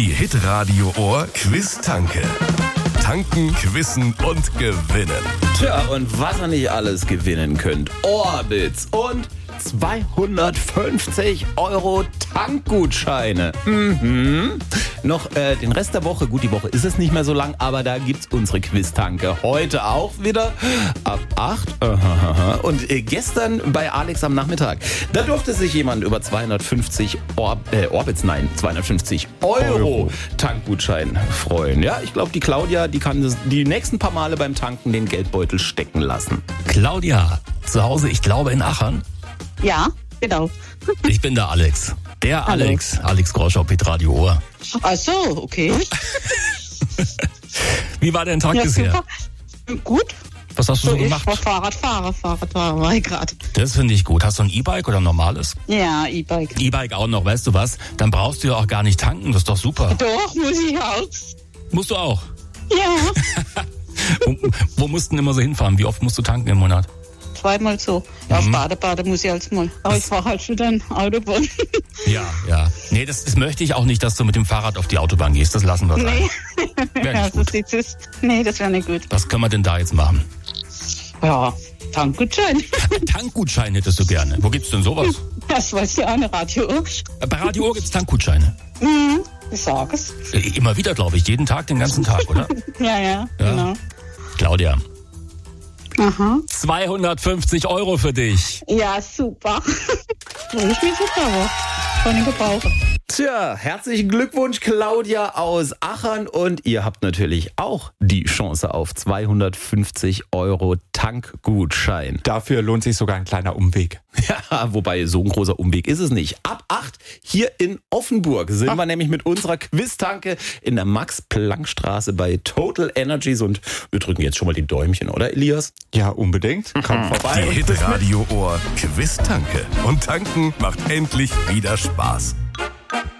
Die Hitradio Ohr Quiz-Tanke. Tanken, quizzen und gewinnen. Tja, und was ihr nicht alles gewinnen könnt. Orbits und 250 € Tankgutscheine. Noch den Rest der Woche, gut, die Woche ist es nicht mehr so lang, aber da gibt's unsere Quiz-Tanke. Heute auch wieder ab 8. Und gestern bei Alex am Nachmittag. Da durfte sich jemand über 250 250 € Tankgutschein freuen. Ja, ich glaube, die Claudia, die kann die nächsten paar Male beim Tanken den Geldbeutel stecken lassen. Claudia, zu Hause, ich glaube in Aachen. Ja, genau. Ich bin der Alex. Der Hallo. Alex Groschau, Hitradio Ohr. Ach so, okay. Wie war dein Tag Ja, bisher? super. Gut. Was hast du so Ich gemacht? war Fahrradfahrer war ich gerade. Das finde ich gut. Hast du ein E-Bike oder ein normales? Ja, E-Bike. E-Bike auch noch, weißt du was? Dann brauchst du ja auch gar nicht tanken, das ist doch super. Doch, muss ich auch. Musst du auch. Ja, Wo musst du denn immer so hinfahren? Wie oft musst du tanken im Monat? zweimal so. Ja, Bade muss ich als mal. Aber ich fahre halt schon dann Autobahn. Ja. Nee, das möchte ich auch nicht, dass du mit dem Fahrrad auf die Autobahn gehst. Das lassen wir sein. Nee. Wär Ja, nicht so gut. sieht's aus. Nee, das wäre nicht gut. Was können wir denn da jetzt machen? Ja, Tankgutschein. Tankgutschein hättest du gerne. Wo gibt's denn sowas? Das weiß ja auch eine Radio. Bei Radio Ohr gibt's Tankgutscheine. Ich sag es. Immer wieder, glaube ich. Jeden Tag, den ganzen Tag, oder? Ja, genau. Claudia, Aha. 250 € für dich. Ja, super. Freue ich mich super, aber kann ich gebrauchen. Tja, herzlichen Glückwunsch, Claudia aus Aachen. Und ihr habt natürlich auch die Chance auf 250 € Tankgutschein. Dafür lohnt sich sogar ein kleiner Umweg. Ja, wobei so ein großer Umweg ist es nicht. Ab 8 hier in Offenburg sind wir nämlich mit unserer Quiz-Tanke in der Max-Planck-Straße bei Total Energies. Und wir drücken jetzt schon mal die Däumchen, oder Elias? Ja, unbedingt. Kommt vorbei. Die Hitradio Ohr Quiz-Tanke. Und tanken macht endlich wieder Spaß.